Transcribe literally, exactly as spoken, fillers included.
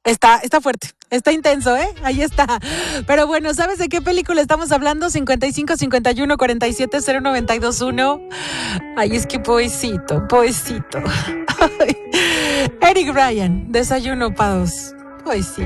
Está, está fuerte, está intenso, ¿eh? Ahí está. Pero bueno, ¿sabes de qué película estamos hablando? cincuenta y cinco, cincuenta y uno, cuarenta y siete, cero noventa y dos uno. Ay, es que poesito, poesito. Eric Ryan, desayuno para dos. Poesito.